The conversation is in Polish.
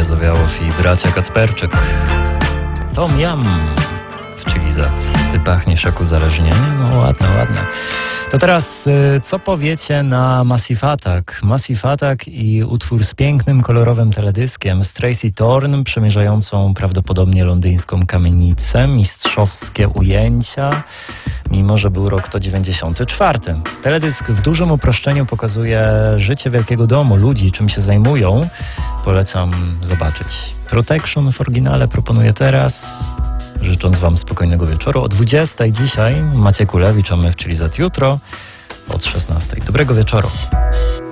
Maria Zawiałow i bracia Kacperczyk. Tom Yum w Chilizat. Ty pachniesz jak uzależnienie? No ładne. To teraz co powiecie na Massive Attack? Massive Attack i utwór z pięknym, kolorowym teledyskiem z Tracy Thorn, przemierzającą prawdopodobnie londyńską kamienicę, mistrzowskie ujęcia, mimo że był rok to 94. Teledysk w dużym uproszczeniu pokazuje życie wielkiego domu, ludzi, czym się zajmują. Polecam zobaczyć. Protection w oryginale proponuję teraz, życząc wam spokojnego wieczoru. O 20:00 dzisiaj Maciej Kulewicz, a my w Chilizat jutro od 16:00. Dobrego wieczoru.